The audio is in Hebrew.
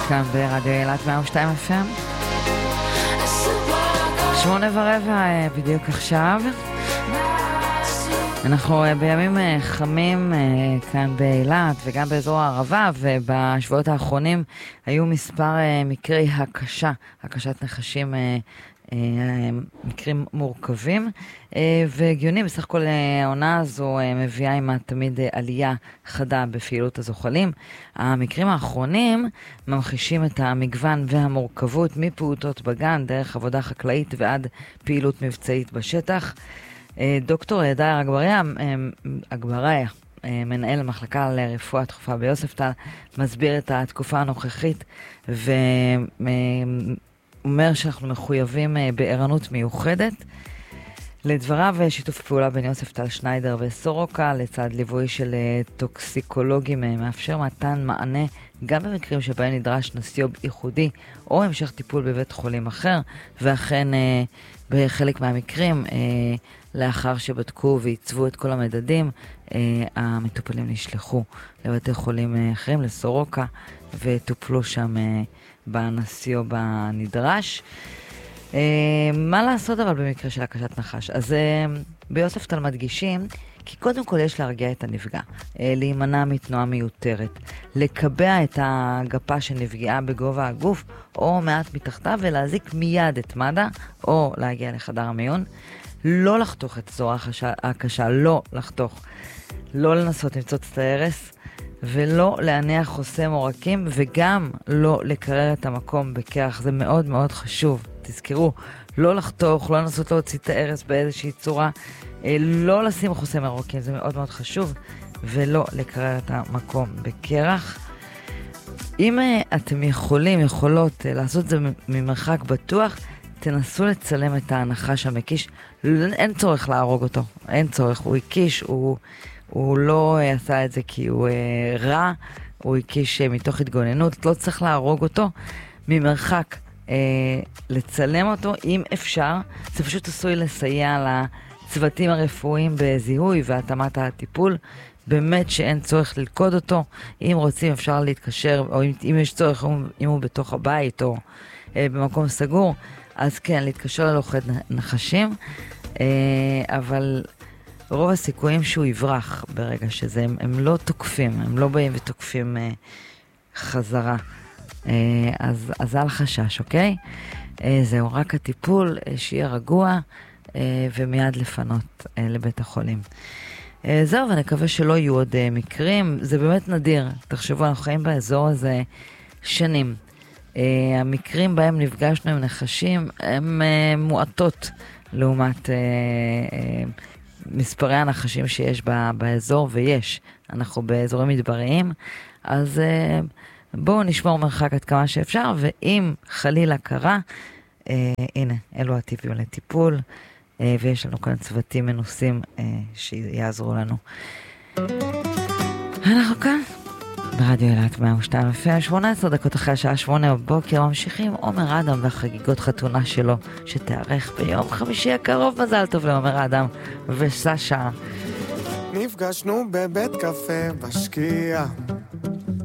כאן ברדיו אילת 102 FM. 8:15 בדיוק עכשיו. אנחנו בימים חמים כאן באילת וגם באזור הערבה, ובשבועות האחרונים היו מספר מקרי הקשת נחשים, מקרים מורכבים והגיונים. בסך הכל העונה הזו מביאה עימה תמיד עלייה חדה בפעילות הזוחלים. המקרים האחרונים ממחישים את המגוון והמורכבות מפעוטות בגן דרך עבודה חקלאית ועד פעילות מבצעית בשטח. דוקטור דייר אגבריה, מנהל המחלקה לרפואה דחופה ביוספטל, מסביר את התקופה הנוכחית ואומר שאנחנו מחויבים בערנות מיוחדת. לדבריו, שיתוף פעולה בין יוספטל, שניידר וסורוקה לצד ליווי של טוקסיקולוגים מאפשר מתן מענה גם במקרים שבהם נדרש נסיוב ייחודי או המשך טיפול בבית חולים אחר, ואכן בחלק מהמקרים לאחר שבדקו ועיצבו את כל המדדים, המטופלים נשלחו לבתי חולים אחרים, לסורוקה, וטופלו שם בנסיוב הנדרש. מה לעשות אבל במקרה של הקשת נחש? אז ביוספטל מדגישים כי קודם כל יש להרגיע את הנפגע, להימנע מתנועה מיותרת, לקבע את הגפה שנפגעה בגובה הגוף או מעט מתחתיו ולהזיק מיד את מד"א או להגיע לחדר המיון. לא לחתוך את אזור הקשה, לא לחתוך, לא לנסות למצוא את ההרס ולא להניח חוסם עורקים, וגם לא לקרר את המקום בכך. זה מאוד מאוד חשוב, תזכרו, לא לחתוך, לא לנסות להוציא את ההרס באיזושהי צורה, לא לשים חוסם עורקים, זה מאוד מאוד חשוב, ולא לקרר את המקום בקרח. אם אתם יכולות לעשות את זה ממרחק בטוח, תנסו לצלם את הנחש המקיש. אין צורך להרוג אותו, אין צורך, הוא הקיש, הוא לא עשה את זה כי הוא רע, הוא הקיש מתוך התגוננות, לא צריך להרוג אותו ממרחק, לצלם אותו אם אפשר. זה פשוט עשוי לסייע לצוותים הרפואיים בזיהוי והתאמת הטיפול. באמת שאין צורך ללכוד אותו. אם רוצים אפשר להתקשר, או אם יש צורך, אם הוא בתוך הבית או במקום סגור, אז כן, להתקשר ללוכד נחשים, אבל רוב הסיכויים שהוא יברח ברגע שזה, הם לא תוקפים, הם לא באים ותוקפים חזרה. אז אל חשש, אוקיי? זהו, רק הטיפול, שיהיה רגוע, ומיד לפנות לבית החולים. זהו, ונקווה שלא יהיו עוד מקרים. זה באמת נדיר. תחשבו, אנחנו חיים באזור הזה שנים. המקרים בהם נפגשנו עם נחשים הם מועטות לעומת מספרי הנחשים שיש באזור, ויש. אנחנו באזורים מדבריים, אז בואו נשמור מרחק עד כמה שאפשר, ואם חלילה קרה, הנה, אלו הטיפים לטיפול, ויש לנו כאן צוותים מנוסים שיעזרו לנו. אנחנו כאן ברדיו אילת 102 FM, 18 דקות אחרי השעה 8 בבוקר, ממשיכים עומר אדם והחגיגות חתונה שלו שתארך ביום חמישי הקרוב. מזל טוב לעומר אדם וסשה. נפגשנו בבית קפה בשקיעה,